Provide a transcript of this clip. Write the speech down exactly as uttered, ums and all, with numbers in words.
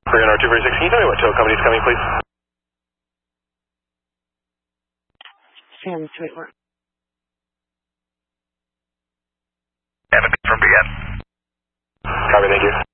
Korean R two forty-six, can you tell me what tow company is coming, please? Sam, wait, what? Evan from B N. Copy, thank you.